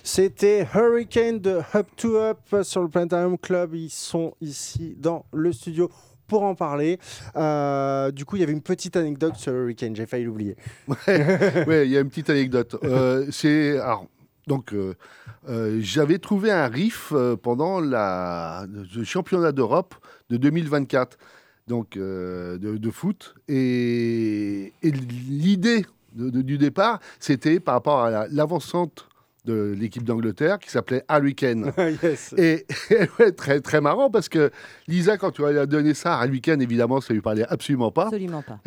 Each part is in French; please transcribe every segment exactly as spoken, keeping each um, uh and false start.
C'était Hurricane de Up to Up sur le Planétarium Club. Ils sont ici dans le studio pour en parler. Euh, du coup, il y avait une petite anecdote sur Hurricane, j'ai failli l'oublier. Ouais, ouais, il y a une petite anecdote. Euh, c'est alors, donc euh, euh, j'avais trouvé un riff euh, pendant la, le championnat d'Europe de deux mille vingt-quatre, donc euh, de, de foot, et, et l'idée de- de- du départ, c'était par rapport à la- l'avancante de l'équipe d'Angleterre qui s'appelait Hurricane. Yes. Et ouais, très, très marrant parce que Lisa, quand tu lui as donné ça à Hurricane, évidemment, ça lui parlait absolument pas. Absolument pas.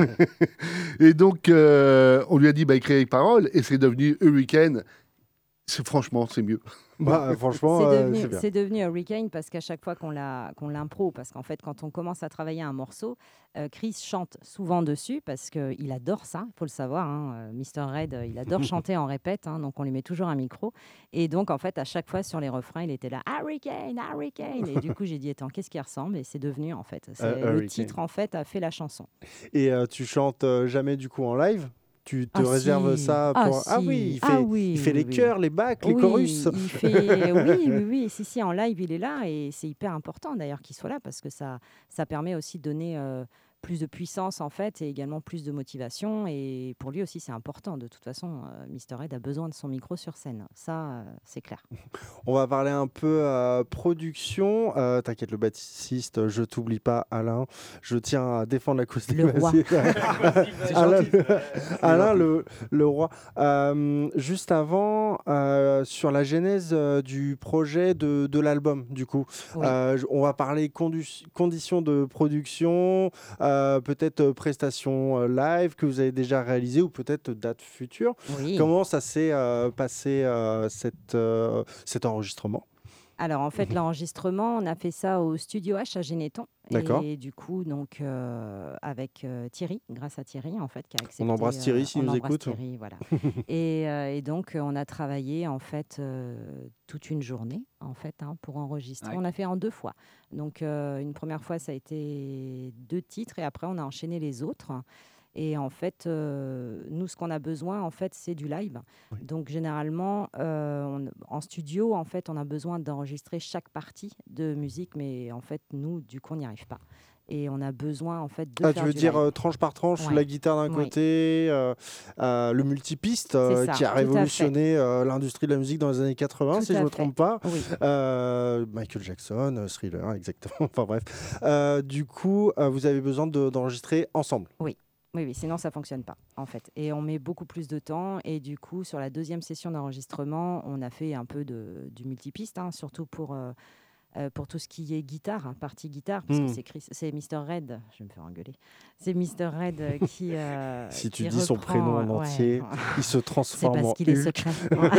Et donc, euh, on lui a dit, bah, écrire les paroles, et c'est devenu Hurricane. C'est, franchement, c'est mieux. Bah, franchement, C'est euh, devenu, c'est bien. c'est devenu Hurricane parce qu'à chaque fois qu'on l'a, qu'on l'impro, parce qu'en fait, quand on commence à travailler un morceau, euh, Chris chante souvent dessus parce qu'il adore ça, il faut le savoir. Hein, euh, mister Red, euh, il adore chanter en répète, hein, donc on lui met toujours un micro. Et donc, en fait, à chaque fois sur les refrains, il était là, Hurricane, Hurricane. Et du coup, j'ai dit, attends, qu'est-ce qui ressemble? Et c'est devenu, en fait, c'est, Euh, le Hurricane. titre, en fait, a fait la chanson. Et euh, tu chantes euh, jamais du coup en live? Tu te Ah, réserves si. ça Ah, pour... Ah si. oui, il fait, Ah oui, il fait oui, les oui. chœurs, les bacs, les Oui, chorus. il fait... oui, oui, oui. Si, si, en live, il est là et c'est hyper important d'ailleurs qu'il soit là parce que ça, ça permet aussi de donner euh, plus de puissance en fait et également plus de motivation. Et pour lui aussi, c'est important. De toute façon, euh, mister Ed a besoin de son micro sur scène. Ça, euh, c'est clair. On va parler un peu euh, production. Euh, T'inquiète, le bassiste, je t'oublie pas, Alain. Je tiens à défendre la cause des Le roi. bassistes. Alain, le, Alain le, le roi. Euh, juste avant, euh, sur la genèse euh, du projet de, de l'album, du coup, Oui. Euh, j- on va parler condu- conditions de production, euh, peut-être euh, prestations euh, live que vous avez déjà réalisées ou peut-être date future. Oui. Comment ça s'est euh, passé euh, cette, euh, cet enregistrement? Alors en fait, l'enregistrement, on a fait ça au Studio H à Généton. D'accord. Et du coup, donc euh, avec euh, Thierry, grâce à Thierry en fait, qui a accepté. On embrasse Thierry euh, s'il on nous embrasse écoute. Thierry, voilà. et, euh, et donc euh, on a travaillé en fait euh, toute une journée en fait hein, pour enregistrer. Ouais. On a fait en deux fois. Donc euh, une première fois, ça a été deux titres et après on a enchaîné les autres. Et en fait, euh, nous, ce qu'on a besoin, en fait, c'est du live. Oui. Donc, généralement, euh, on- en studio, en fait, on a besoin d'enregistrer chaque partie de musique, mais en fait, nous, du coup, on n'y arrive pas. Et on a besoin, en fait, de Ah, faire tu veux du dire live. euh, tranche par tranche, Ouais. la guitare d'un Oui. côté, euh, euh, le multipiste euh, C'est ça, qui a tout à fait. révolutionné euh, l'industrie de la musique dans les années quatre-vingts, Tout si je à ne me fait. trompe pas. Oui. Euh, Michael Jackson, euh, Thriller, exactement. Enfin bref. Euh, du coup, euh, vous avez besoin de- d'enregistrer ensemble. Oui, oui, sinon ça fonctionne pas en fait. Et on met beaucoup plus de temps. Et du coup, sur la deuxième session d'enregistrement, on a fait un peu de, du multipiste, hein, surtout pour, euh, euh, pour tout ce qui est guitare, hein, partie guitare, parce Hmm. que c'est Chris- c'est mister Red, je vais me faire engueuler. C'est mister Red euh, qui. euh, Si tu qui dis son reprend, prénom en euh, ouais. entier, il se C'est transforme parce en qu'il est Hulk. secret.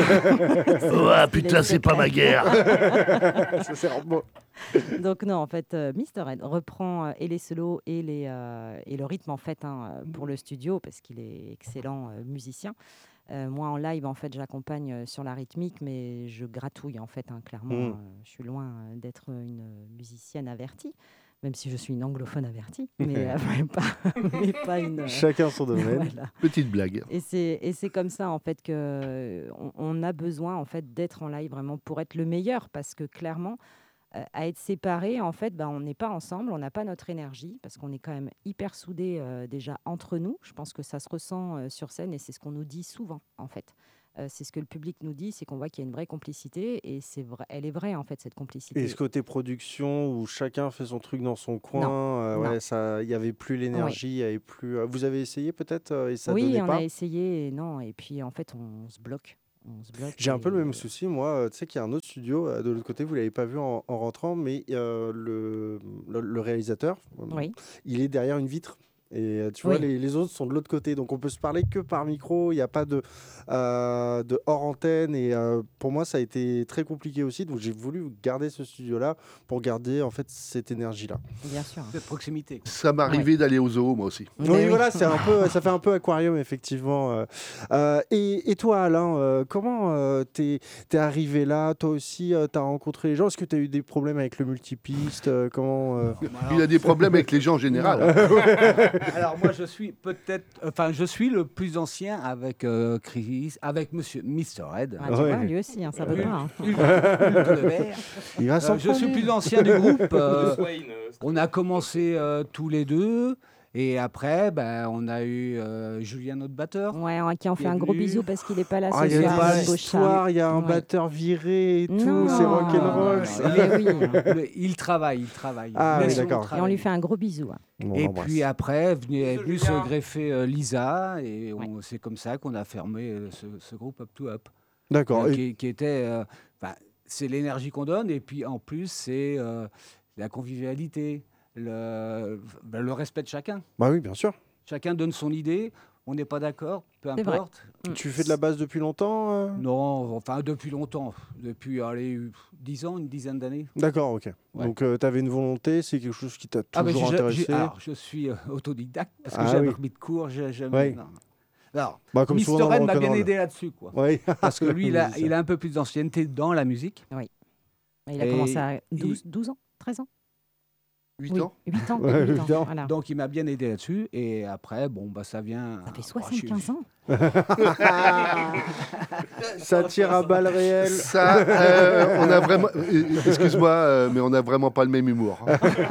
C'est Ah, parce qu'il putain, est c'est pas secret. ma guerre. Ça, c'est vraiment- Donc non, en fait, euh, mister Ed reprend euh, et les solos et, les, euh, et le rythme en fait hein, euh, pour le studio parce qu'il est excellent euh, musicien. Euh, moi en live en fait j'accompagne euh, sur la rythmique mais je gratouille en fait hein, clairement. Mm. euh, je suis loin euh, d'être une euh, musicienne avertie, même si je suis une anglophone avertie, mais, euh, mais pas, mais pas une. euh, Chacun son domaine. voilà. Petite blague. Et c'est et c'est comme ça en fait que euh, on, on a besoin en fait d'être en live vraiment pour être le meilleur parce que clairement euh, à être séparés en fait ben, on n'est pas ensemble, on n'a pas notre énergie parce qu'on est quand même hyper soudés euh, déjà entre nous. Je pense que ça se ressent euh, sur scène et c'est ce qu'on nous dit souvent en fait. Euh, c'est ce que le public nous dit, c'est qu'on voit qu'il y a une vraie complicité et c'est vrai, elle est vraie en fait cette complicité. Et ce côté production où chacun fait son truc dans son coin, Non, euh, ouais, non. ça, il y avait plus l'énergie, il y avait plus. euh, Vous avez essayé peut-être euh, et ça oui, donnait on pas. a essayé et non et puis en fait on se bloque. On se bloque J'ai un peu le et- même souci, moi. euh, Tu sais qu'il y a un autre studio euh, de l'autre côté, vous l'avez pas vu en, en rentrant, mais euh, le, le, le réalisateur, euh, Oui. il est derrière une vitre. Et euh, tu vois, Oui. les, les autres sont de l'autre côté. Donc on peut se parler que par micro. Il n'y a pas de, euh, de hors antenne. Et euh, pour moi, ça a été très compliqué aussi. Donc j'ai voulu garder ce studio-là pour garder en fait cette énergie-là. Bien sûr. Cette proximité. quoi. Ça m'arrivait d'aller au zoo, moi aussi. Oui, Mais voilà, c'est un peu, ça fait un peu aquarium, effectivement. euh. Euh, et, et toi, Alain, euh, comment euh, t'es, t'es arrivé là? Toi aussi, euh, t'as rencontré les gens? Est-ce que t'as eu des problèmes avec le multipiste? euh, Comment euh, Bon, Il alors, a des problèmes avec les gens en général. Alors moi je suis peut-être, enfin je suis le plus ancien avec euh, Chris, avec Monsieur Mister Red. Ah, tu Ouais. vois, lui aussi, hein, ça veut pas. hein. Hulk- Hulk le vert. Il va s'en Euh, je suis prendre. plus ancien du groupe. euh, Bruce Wayne, euh, on a commencé euh, tous les deux. Et après, ben, on a eu euh, Julien, notre batteur. Ouais, on- qui en fait Il est un gros venu. bisou parce qu'il n'est pas là Ah, ce il y a soir. pas le des beau histoires, il y a un Ouais. batteur viré et tout, Non. c'est rock'n'roll. Non, ça. Mais oui. Mais il travaille, il travaille. Ah, oui, Laissons-le d'accord. Et on travailler. lui fait un gros bisou. hein. On Et l'embrasse. puis après, est venu, est Bisous, venu Julien. se greffer euh, Lisa, et on- c'est comme ça qu'on a fermé euh, ce, ce groupe Up to Up, D'accord. euh, Et- qui, qui était, euh, enfin, c'est l'énergie qu'on donne, et puis en plus c'est euh, la convivialité, le, ben, le respect de chacun. Bah oui, bien sûr. Chacun donne son idée, on n'est pas d'accord, peu C'est vrai. importe. Mm. Tu fais de la basse depuis longtemps euh Non, enfin depuis longtemps, depuis allez, dix ans, une dizaine d'années. D'accord, ok. Ouais. Donc tu avais une volonté, c'est quelque chose qui t'a Ah, mais toujours j'ai- intéressé. j'ai- alors, je suis euh, autodidacte parce que Ah j'ai oui. un remis de cours, j'ai jamais. Oui. non. Alors, Bah, comme Mister souvent dans le Red m'a bien rock'n'roll. aidé là-dessus, quoi. Oui. Parce que lui, il a, C'est il ça. a un peu plus d'ancienneté dans la musique. Il a Et commencé à il- douze, douze ans, treize ans huit Oui, ans. huit ans. Ouais, huit huit ans. Voilà. Donc, il m'a bien aidé là-dessus. Et après, bon, bah, ça vient. Ça fait oh, je suis- soixante-quinze ans. Ça tire à balles réelles. Ça, euh, on a vraiment. euh, Excuse-moi, euh, mais on a vraiment pas le même humour.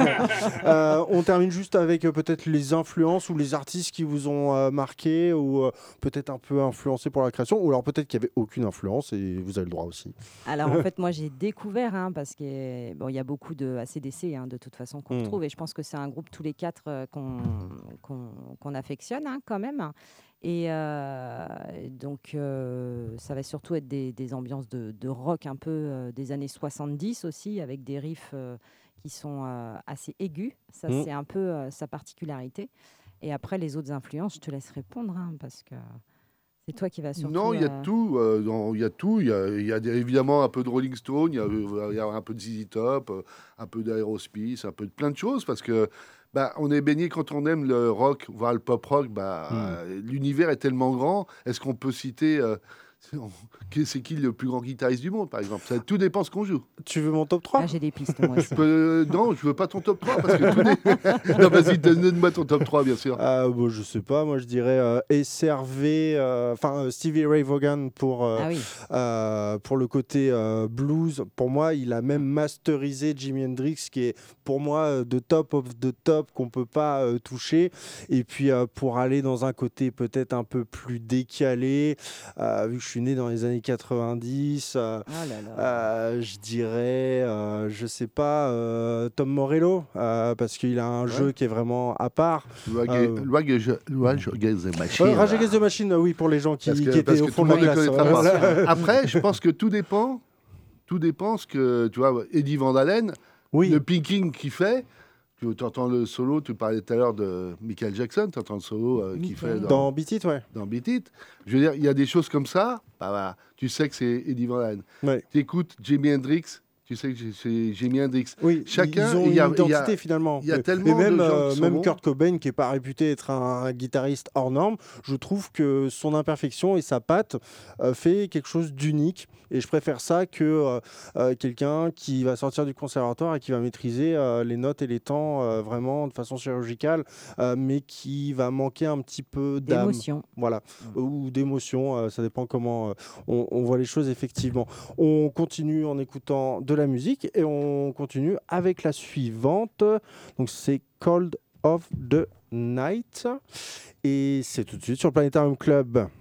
Euh, on termine juste avec euh, peut-être les influences ou les artistes qui vous ont euh, marqué ou euh, peut-être un peu influencé pour la création, ou alors peut-être qu'il n'y avait aucune influence et vous avez le droit aussi. Alors en fait, moi j'ai découvert, hein, parce qu'il bon, il y a beaucoup de A C D C hein, de toute façon qu'on Mm. retrouve, et je pense que c'est un groupe tous les quatre euh, qu'on qu'on qu'on affectionne hein, quand même. Et euh, donc euh, ça va surtout être des, des ambiances de, de rock un peu euh, des années soixante-dix aussi, avec des riffs euh, qui sont euh, assez aigus. Ça Mm. c'est un peu euh, sa particularité. Et après les autres influences, je te laisse répondre hein, parce que c'est toi qui vas surtout. Non, il y a euh, tout. euh, non, Il y a tout. Il y a, il y a des- évidemment un peu de Rolling Stone, il y a, il y a un peu de Z Z Top, euh, un peu d'Aerosmith, un peu de plein de choses parce que bah, on est baigné quand on aime le rock, voire le pop rock. Bah, Mm. euh, l'univers est tellement grand. Est-ce qu'on peut citer euh, c'est- on- qui- c'est qui le plus grand guitariste du monde, par exemple? Ça, tout dépend ce qu'on joue. Tu veux mon top trois? Ah, j'ai des pistes moi aussi. Je peux- non, je veux pas ton top trois parce que tout est... Non, vas-y, donne-moi ton top trois, bien sûr. Ah, bon, je sais pas, moi je dirais euh, S R V, euh, enfin euh, Stevie Ray Vaughan pour, euh, Ah oui. euh, pour le côté euh, blues. Pour moi, il a même masterisé Jimi Hendrix, qui est pour moi euh, de top of the top, qu'on peut pas euh, toucher. Et puis euh, pour aller dans un côté peut-être un peu plus décalé, euh, vu que je suis né dans les années quatre-vingt-dix, euh, Oh là là. euh, je dirais, euh, je sais pas, euh, Tom Morello, euh, parce qu'il a un Ouais. jeu qui est vraiment à part. Rage Euh, Rage- Rage Against the Machine. Ouais, Rage Against the Machine, oui, pour les gens qui, Parce que, qui parce étaient que au fond tout de le la monde ne classe. connaîtra Ouais, pas. voilà. Après, je pense que tout dépend. Tout dépend ce que, tu vois, Eddie Van Halen, Oui, le picking qu'il fait. Tu entends le solo, tu parlais tout à l'heure de Michael Jackson, tu entends le solo euh, qu'il fait Michael. dans, dans Beat It, ouais. dans Beat It. Je veux dire, il y a des choses comme ça, bah, bah, tu sais que c'est Eddie Van Halen. Ouais. Tu écoutes Jimi Hendrix, tu sais que c'est Jimi Hendrix. Oui, Chacun, ils ont il y a- une il y a- identité finalement. il y a Et- tellement et même, de gens euh, qui sont même bons. Kurt Cobain, qui n'est pas réputé être un, un guitariste hors norme, je trouve que son imperfection et sa patte euh, fait quelque chose d'unique. Et je préfère ça que euh, euh, quelqu'un qui va sortir du conservatoire et qui va maîtriser euh, les notes et les temps euh, vraiment de façon chirurgicale, euh, mais qui va manquer un petit peu d'âme. D'émotion. Voilà, ou d'émotion, euh, ça dépend comment euh, on, on voit les choses effectivement. On continue en écoutant de la musique et on continue avec la suivante. Donc c'est Cold of the Night et c'est tout de suite sur Planetarium Club.